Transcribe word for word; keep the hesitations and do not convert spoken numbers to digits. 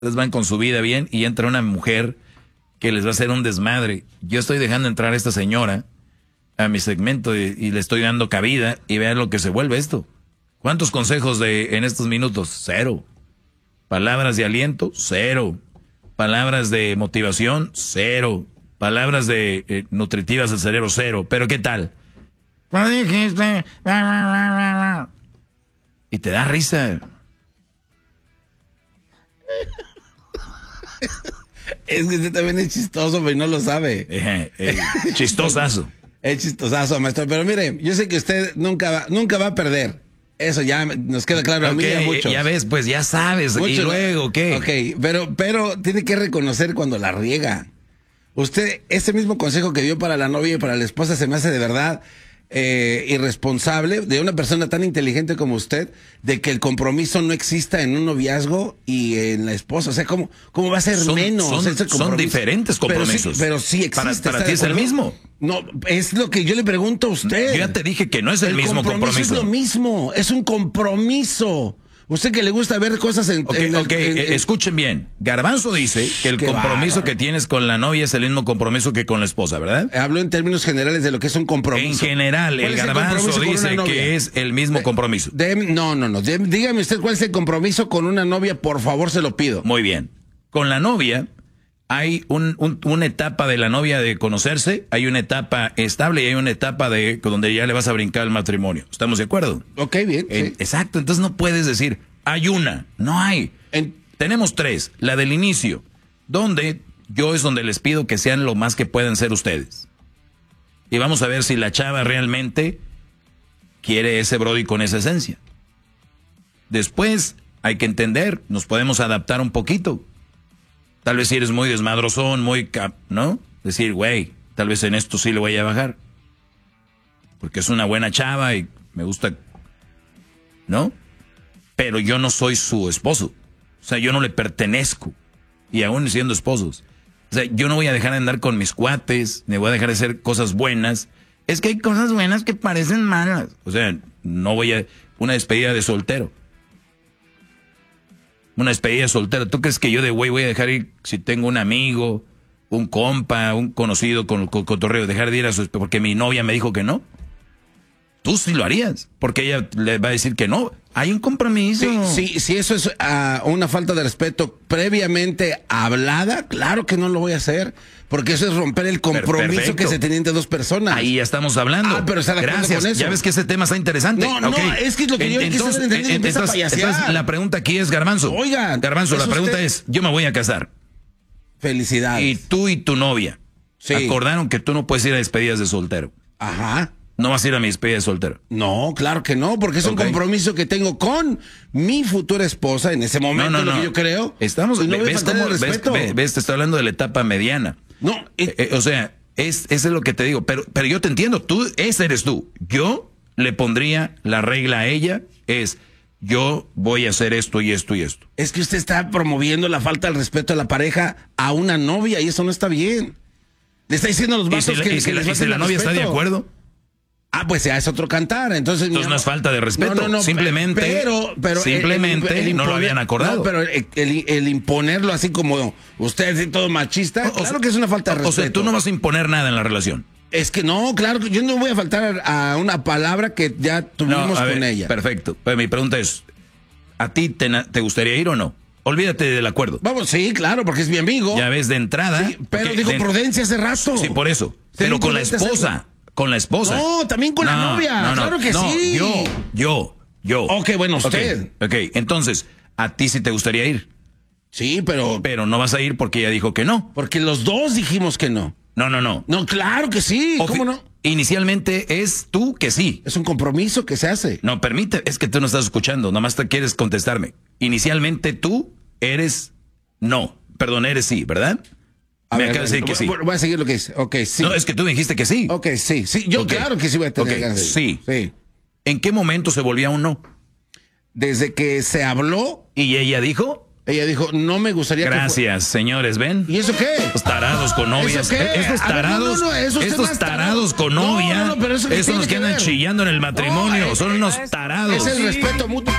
Ustedes van con su vida bien y entra una mujer que les va a hacer un desmadre. Yo estoy dejando entrar a esta señora a mi segmento y, y le estoy dando cabida y vean lo que se vuelve esto. ¿Cuántos consejos de en estos minutos? Cero. Palabras de aliento, cero. Palabras de motivación, cero. Palabras de eh, nutritivas del cerebro, cero. Pero ¿qué tal? ¿Cómo dijiste? Y te da risa. Es que usted también es chistoso, pero no lo sabe. Eh, eh, chistosazo. Es chistosazo, maestro. Pero mire, yo sé que usted nunca va, nunca va a perder. Eso ya nos queda claro a mí y a muchos. Ya ves, pues ya sabes. Muchos, ¿y luego qué? Ok, pero, pero tiene que reconocer cuando la riega. Usted, ese mismo consejo que dio para la novia y para la esposa se me hace de verdad eh, irresponsable de una persona tan inteligente como usted, de que el compromiso no exista en un noviazgo y en la esposa. O sea, ¿cómo, cómo va a ser son, menos son, ese compromiso? Son diferentes compromisos. Pero sí, pero sí existe. Para, para ti es el mismo. No, es lo que yo le pregunto a usted. Yo ya te dije que no es el, el mismo compromiso. compromiso. Es lo mismo, es un compromiso. Usted que le gusta ver cosas en... Okay, en, okay. en, en Escuchen bien. Garbanzo dice que el compromiso bárbaro. que tienes con la novia es el mismo compromiso que con la esposa, ¿verdad? Hablo en términos generales de lo que es un compromiso. En general, el Garbanzo dice que es el mismo de, compromiso. De, no, no, no. De, dígame usted cuál es el compromiso con una novia, por favor, se lo pido. Muy bien. Con la novia hay un, un, una etapa de la novia de conocerse, hay una etapa estable y hay una etapa de donde ya le vas a brincar al matrimonio. ¿Estamos de acuerdo? Ok, bien. Eh, sí. Exacto, entonces no puedes decir, hay una, no hay. En, tenemos tres, la del inicio, donde yo es donde les pido que sean lo más que puedan ser ustedes. Y vamos a ver si la chava realmente quiere ese brody con esa esencia. Después hay que entender, nos podemos adaptar un poquito. Tal vez si eres muy desmadrozón, muy cap, ¿no? Decir, güey, tal vez en esto sí le voy a bajar. Porque es una buena chava y me gusta, ¿no? Pero yo no soy su esposo. O sea, yo no le pertenezco. Y aún siendo esposos. O sea, yo no voy a dejar de andar con mis cuates, ni voy a dejar de hacer cosas buenas. Es que hay cosas buenas que parecen malas. O sea, no voy a... Una despedida de soltero. Una despedida de soltero. ¿Tú crees que yo de güey voy a dejar ir si tengo un amigo, un compa, un conocido con, con cotorreo, dejar de ir a su... porque mi novia me dijo que no? Tú sí lo harías, porque ella le va a decir que no. Hay un compromiso. Sí, sí, si eso es uh, una falta de respeto previamente hablada, claro que no lo voy a hacer, porque eso es romper el compromiso Perfecto. que se tenía entre dos personas. Ahí ya estamos hablando. Ah, pero está de acuerdo Gracias. con eso. Ya ves que ese tema está interesante. No, no, okay. es que es lo que yo entonces, quise entender, empieza a payasear. Entonces, la pregunta aquí es, Garbanzo. Oiga, Garbanzo, la pregunta usted... es, yo me voy a casar. Felicidades. Y tú y tu novia sí. acordaron que tú no puedes ir a despedidas de soltero. Ajá. ¿No vas a ir a mi despedida de soltero? No, claro que no, porque es okay. un compromiso que tengo con mi futura esposa en ese momento, no, no, lo no. que yo creo. Estamos, no ves, cómo, ves, ves, ves, te estoy hablando de la etapa mediana. No, eh, eh, o sea, es, eso es lo que te digo, pero, pero yo te entiendo, tú, ese eres tú. Yo le pondría la regla a ella, es, yo voy a hacer esto y esto y esto. Es que usted está promoviendo la falta de respeto a la pareja a una novia y eso no está bien. Le está diciendo a los vatos si que, la, que si les la, si la novia respeto. está de acuerdo. Ah, pues ya es otro cantar, entonces... Entonces no es falta de respeto, no, no, no, simplemente, pero, pero simplemente el, el, el imponer, no lo habían acordado. No, pero el, el, el imponerlo así como usted es todo machista, o, claro o, que es una falta de respeto. O sea, tú no vas a imponer nada en la relación. Es que no, claro, yo no voy a faltar a una palabra que ya tuvimos no, con ver, ella. Perfecto, pero mi pregunta es, ¿a ti te, te gustaría ir o no? Olvídate del acuerdo. Vamos, sí, claro, porque es mi amigo. Ya ves de entrada. Sí, pero okay, digo de, prudencia hace rato. Sí, por eso, pero con la esposa. Con la esposa. No, también con no, la novia. No, no, claro que no, sí. Yo, yo, yo. Ok, bueno, usted. Ok, okay. Entonces, ¿a ti sí te gustaría ir? Sí, pero... Pero no vas a ir porque ella dijo que no. Porque los dos dijimos que no. No, no, no. No, claro que sí. Ofi ¿Cómo no? Inicialmente es tú que sí. Es un compromiso que se hace. No, permite, es que tú no estás escuchando, nomás te quieres contestarme. Inicialmente tú eres no, perdón, eres sí, ¿verdad? A me ver, acabas de decir que sí. Voy a seguir lo que dice. Ok, sí. No, es que tú me dijiste que sí. Ok, sí, sí. Yo okay. claro que sí voy a tener okay. ganas de sí. sí. ¿En qué momento se volvía un no? Desde que se habló. ¿Y ella dijo? Ella dijo, no me gustaría Gracias, que señores, ¿ven? ¿Y eso qué? Los tarados con novias. ¿Eso qué? Estos tarados, ver, no, no, no, eso estos tarados con novia, no, no, no, pero eso esos los que andan chillando en el matrimonio, no, son unos tarados. Es el respeto mutuo.